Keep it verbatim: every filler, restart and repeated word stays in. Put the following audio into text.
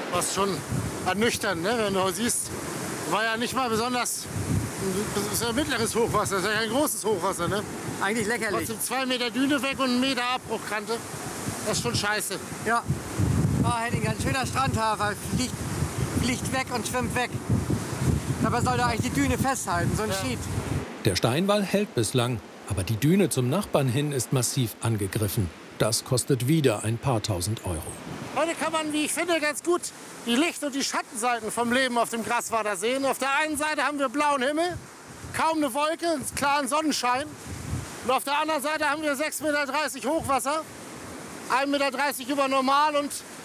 Was schon ernüchternd, ne? Wenn du siehst, war ja nicht mal besonders, das ist ja ein mittleres Hochwasser, das ist ja kein großes Hochwasser, ne? Eigentlich lächerlich. Trotzdem zwei Meter Düne weg und einen Meter Abbruchkante, das ist schon scheiße. Ja, oh, Henning, ein schöner Strandhafer, fliegt, fliegt weg und schwimmt weg. Dabei soll er eigentlich die Düne festhalten, so ein Ja. Schied. Der Steinwall hält bislang, aber die Düne zum Nachbarn hin ist massiv angegriffen. Das kostet wieder ein paar tausend Euro. Heute kann man, wie ich finde, ganz gut die Licht- und die Schattenseiten vom Leben auf dem Graswader sehen. Auf der einen Seite haben wir blauen Himmel, kaum eine Wolke, einen klaren Sonnenschein. Und auf der anderen Seite haben wir sechs Meter dreißig Hochwasser, ein Meter dreißig über Normal und